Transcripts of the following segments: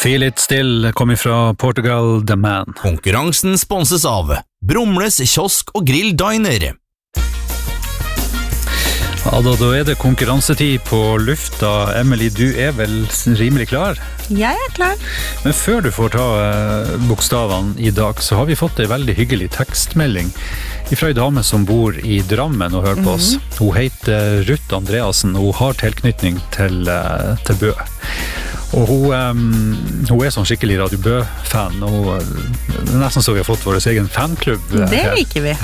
Feel It Still kommer fra Portugal, The Man. Konkurransen sponses av Brumles kiosk og grill diner. Ja, da det konkurransetid på lufta. Emily, du vel rimelig klar? Jeg klar. Men før du får ta bokstavene i dag, så har vi fått en veldig hyggelig tekstmelding fra en dame som bor i Drammen og hører på oss. Hun heter Ruth Andreasen, og hun har tilknytning til Bø. Og hun sånn skikkelig Radio Bø-fan, og nesten så vi har fått vår egen fanklubb. Det liker vi.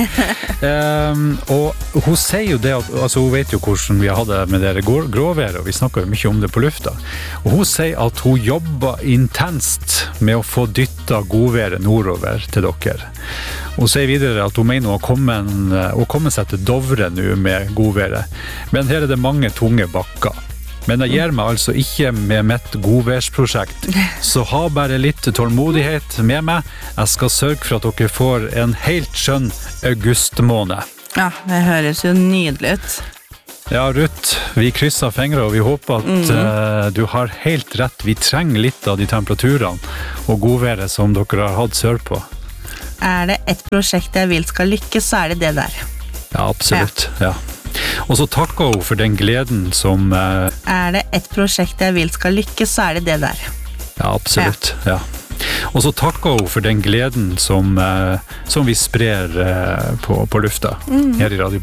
Og hun sier jo det, altså hun vet jo hvordan vi har hatt det med det gråværet, og vi snakker jo mye om det på lufta. Og hun sier at hun jobber intenst med å få dyttet godværet nordover til dere. Hun sier videre at hun mener å komme seg til Dovre nå med godværet. Men her det mange tunge bakker. Men jeg gir meg altså ikke med mitt godværsprosjekt, så ha bare litt tålmodighet med meg. Jeg skal sørge for at dere får en helt skjønn augustmåned. Ja, det høres jo nydelig ut. Ja, Ruth, vi krysser fingre, og vi håper at du har helt rett. Vi trenger litt av de temperaturene og godværet som dere har hatt sørpå. Det et prosjekt jeg vil skal lykkes, så det der. Ja, absolutt, ja. Og så takker hun for den gleden som... det et prosjekt jeg vil skal lykkes, så det der. Ja, absolutt, ja. Og så takker hun for den gleden som vi sprer på lufta her i Radio